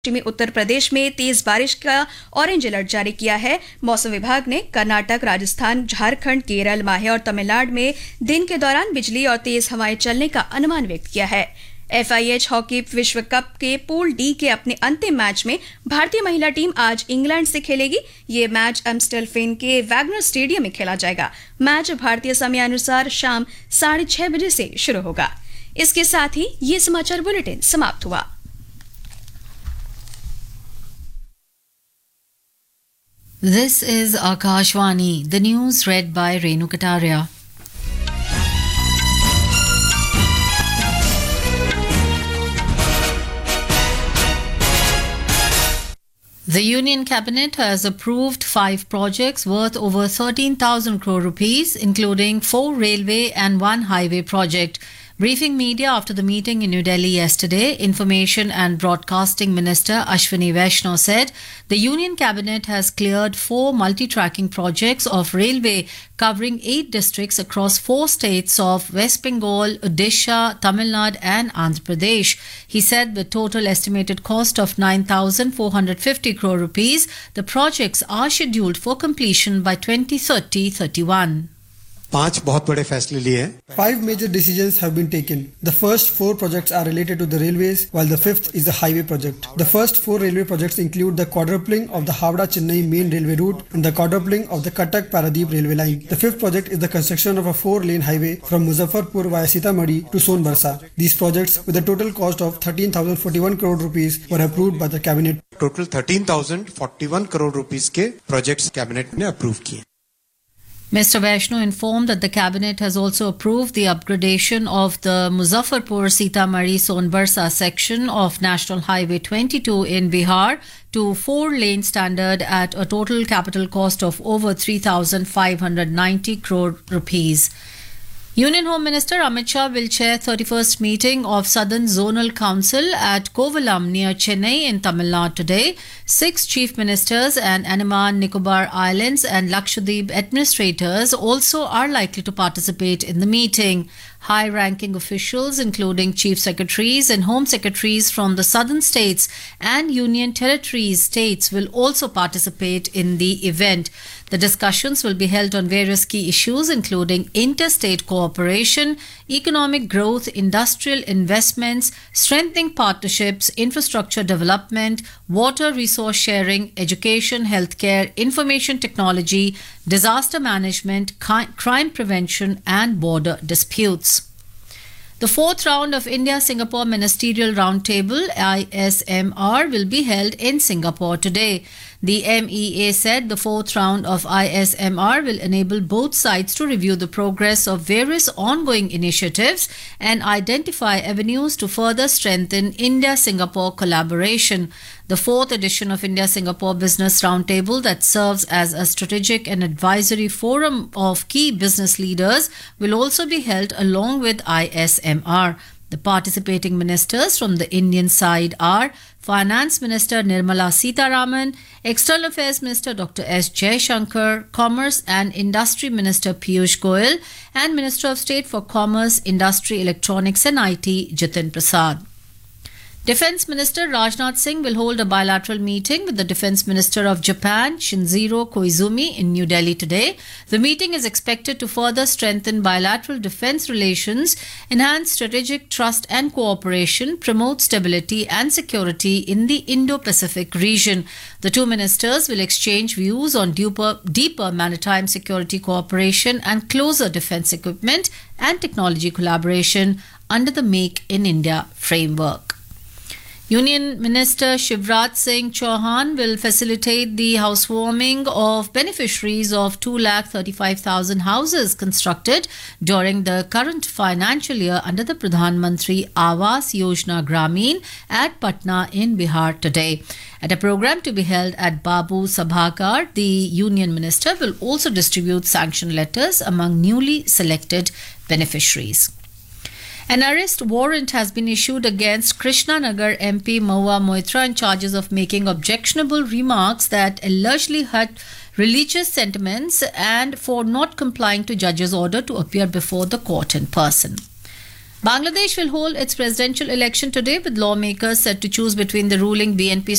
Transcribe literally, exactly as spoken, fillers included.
में उत्तर प्रदेश में तेज बारिश का ऑरेंज अलर्ट जारी किया है। मौसम विभाग ने कर्नाटक, राजस्थान, झारखंड, केरल, माहे और तमिलनाडु में दिन के दौरान बिजली और तेज हवाएं चलने का अनुमान व्यक्त किया है। एफआईएच हॉकी विश्व कप के पूल डी के अपने अंतिम मैच में भारतीय महिला टीम आज इंग्लैंड से खेलेगी। ये मैच एम्स्टेलफेन के वैगनर स्टेडियम में खेला जाएगा। मैच भारतीय समयानुसार शाम साढ़े छह बजे से शुरू होगा। इसके साथ ही ये समाचार बुलेटिन समाप्त हुआ। This is Akashvani, the news read by Renu Kataria. The Union Cabinet has approved five projects worth over thirteen thousand crore rupees, including four railway and one highway project. Briefing media after the meeting in New Delhi yesterday, Information and Broadcasting Minister Ashwini Vaishnaw said the Union Cabinet has cleared four multi-tracking projects of railway covering eight districts across four states of West Bengal, Odisha, Tamil Nadu and Andhra Pradesh. He said the total estimated cost of nine thousand four hundred fifty crore rupees. The projects are scheduled for completion by twenty thirty to thirty-one. पांच बहुत बड़े फैसले लिए हैं। Five major decisions have been taken. The first four projects are related to the railways, while the fifth is the highway project. The first four railway projects include the quadrupling of the Howrah-Chennai main railway route and the quadrupling of the Cuttack-Paradeep railway line. The fifth project is the construction of a four-lane highway from Muzaffarpur via Sitamarhi to Sonbarsa. These projects, with a total cost of thirteen thousand forty-one crore rupees, were approved by the cabinet. Total thirteen thousand forty-one crore rupees के projects cabinet ने approve किए। Mister Vaishnaw informed that the cabinet has also approved the upgradation of the Muzaffarpur Sitamarhi Sonbarsa section of National Highway twenty-two in Bihar to four-lane standard at a total capital cost of over three thousand five hundred ninety crore rupees. Union Home Minister Amit Shah will chair thirty-first meeting of Southern Zonal Council at Kovalam near Chennai in Tamil Nadu today. Six chief ministers and Andaman Nicobar Islands and Lakshadweep administrators also are likely to participate in the meeting. High-ranking officials, including chief secretaries and home secretaries from the southern states and union territories states, will also participate in the event. The discussions will be held on various key issues, including interstate cooperation, economic growth, industrial investments, strengthening partnerships, infrastructure development, water resource sharing, education, healthcare, information technology, disaster management, crime prevention, and border disputes. The fourth round of India-Singapore Ministerial Roundtable I S M R will be held in Singapore today. The M E A said the fourth round of I S M R will enable both sides to review the progress of various ongoing initiatives and identify avenues to further strengthen India-Singapore collaboration. The fourth edition of India-Singapore Business Roundtable, that serves as a strategic and advisory forum of key business leaders, will also be held along with I S M R. The participating ministers from the Indian side are Finance Minister Nirmala Sitharaman, External Affairs Minister Doctor S. Jaishankar, Commerce and Industry Minister Piyush Goyal, and Minister of State for Commerce, Industry, Electronics and I T Jitin Prasad. Defence Minister Rajnath Singh will hold a bilateral meeting with the Defence Minister of Japan, Shinjiro Koizumi, in New Delhi today. The meeting is expected to further strengthen bilateral defence relations, enhance strategic trust and cooperation, promote stability and security in the Indo-Pacific region. The two ministers will exchange views on deeper, deeper maritime security cooperation and closer defence equipment and technology collaboration under the Make in India framework. Union Minister Shivraj Singh Chauhan will facilitate the housewarming of beneficiaries of two lakh thirty-five thousand houses constructed during the current financial year under the Pradhan Mantri Awas Yojana Gramin at Patna in Bihar today. At a program to be held at Babu Sabhakar, the Union Minister will also distribute sanction letters among newly selected beneficiaries. An arrest warrant has been issued against Krishnanagar M P Mahua Moitra on charges of making objectionable remarks that allegedly hurt religious sentiments and for not complying to judge's order to appear before the court in person. Bangladesh will hold its presidential election today, with lawmakers set to choose between the ruling B N P